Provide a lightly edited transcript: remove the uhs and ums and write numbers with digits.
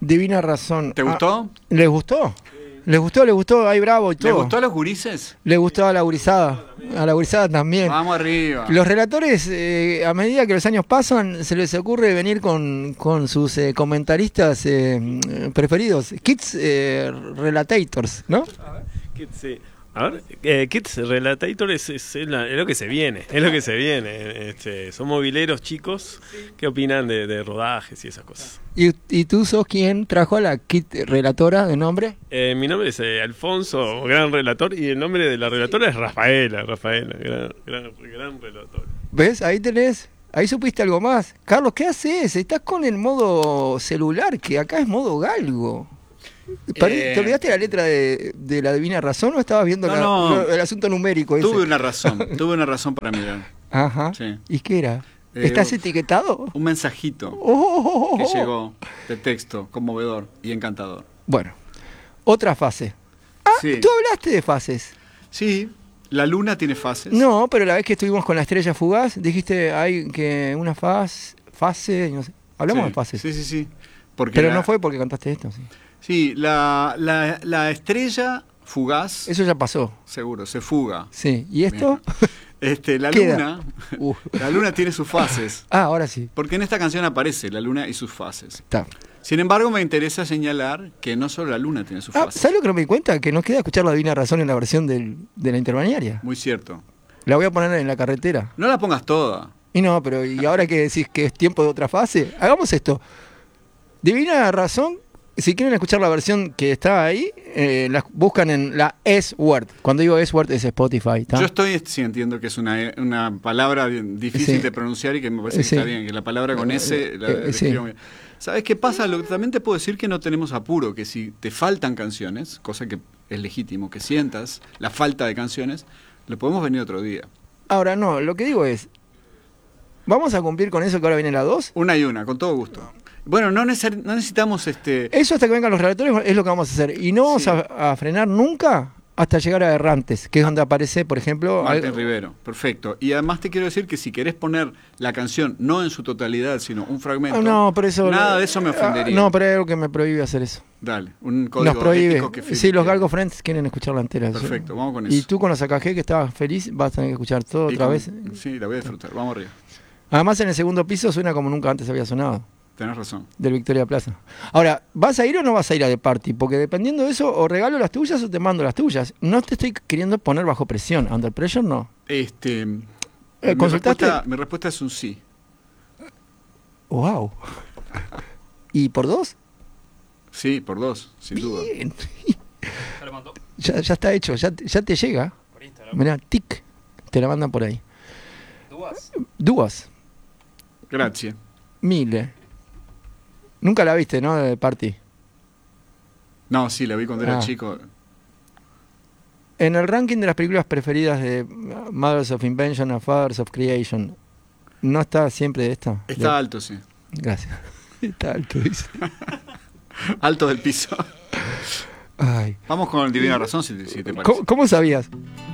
Divina Razón. ¿Te gustó? ¿Les gustó? ¿Les gustó? ¿Les gustó? Ahí Bravo y todo. ¿Les gustó a los gurises? ¿Les gustó a la gurizada? A la gurizada también. Vamos arriba. Los relatores, a medida que los años pasan, se les ocurre venir con sus comentaristas preferidos. Kids Relatators, ¿no? Kids, sí. A ver, Kids Relatator es lo que se viene. Es lo que se viene. Son mobileros chicos que opinan de rodajes y esas cosas. ¿Y tú sos quien trajo a la Kid Relatora de nombre? Mi nombre es Alfonso, gran relator, y el nombre de la relatora es Rafaela, gran relator. ¿Ves? Ahí tenés. Ahí supiste algo más. Carlos, ¿qué haces? Estás con el modo celular, que acá es modo galgo. ¿Te olvidaste la letra de la Divina Razón o estabas viendo el asunto numérico ese? Tuve una razón para mirar. Ajá. Sí. ¿Y qué era? ¿Estás etiquetado? Un mensajito que llegó de texto, conmovedor y encantador. Bueno, otra fase. Sí. Tú hablaste de fases. Sí, la luna tiene fases. No, pero la vez que estuvimos con la estrella fugaz, dijiste hay que una fase, no sé. Hablamos de fases. Sí. Pero no fue porque cantaste esto, sí. Sí, la estrella fugaz. Eso ya pasó. Seguro, se fuga. Sí, ¿y esto? La luna tiene sus fases. Ahora sí. Porque en esta canción aparece la luna y sus fases. Está. Sin embargo, me interesa señalar que no solo la luna tiene sus fases. ¿Sabes lo que no me di cuenta? Que nos queda escuchar la Divina Razón en la versión de la intermaniaria. Muy cierto. La voy a poner en la carretera. No la pongas toda. Y no, pero ¿y ahora que decís que es tiempo de otra fase? Hagamos esto. Divina Razón, si quieren escuchar la versión que está ahí, la buscan en la S-Word. Cuando digo S-Word es Spotify, ¿tá? Yo entiendo que es una palabra difícil de pronunciar y que me parece que está bien, que la palabra con S la escribo bien. ¿Sabes qué pasa? También te puedo decir que no tenemos apuro, que si te faltan canciones, cosa que es legítimo, que sientas la falta de canciones, lo podemos venir otro día. Ahora no, lo que digo es, ¿vamos a cumplir con eso que ahora viene la 2? Una y una, con todo gusto. Bueno, no necesitamos Eso hasta que vengan los relatores es lo que vamos a hacer. Y no vamos a frenar nunca hasta llegar a Errantes, que es donde aparece, por ejemplo... Martín Rivero, perfecto. Y además te quiero decir que si querés poner la canción, no en su totalidad, sino un fragmento, nada de eso me ofendería. No, pero hay algo que me prohíbe hacer eso. Dale, un código nos prohíbe. Ético que sí, los Galgo Friends quieren escucharla entera. Perfecto, vamos con eso. Y tú con los AKG, que estabas feliz, vas a tener que escuchar todo otra vez. Sí, la voy a disfrutar, vamos arriba. Además, en el segundo piso suena como nunca antes había sonado. Tenés razón. Del Victoria Plaza. Ahora, ¿vas a ir o no vas a ir a The Party? Porque dependiendo de eso, o regalo las tuyas o te mando las tuyas. No te estoy queriendo poner bajo presión. Under pressure, no. Mi respuesta es un sí. Wow. ¿Y por 2? Sí, por 2, sin duda. Ya lo mandó. Ya está hecho, ya te llega. Por Instagram. Mirá, tic, te la mandan por ahí. Duas. Gracias. Mille. Nunca la viste, ¿no? De Party. No, sí, la vi cuando era chico. En el ranking de las películas preferidas de Mothers of Invention a Fathers of Creation, ¿no está siempre esta? Está alto, sí. Gracias. Está alto, dice. Alto del piso. Ay. Vamos con Divina Razón, si te parece. ¿Cómo sabías?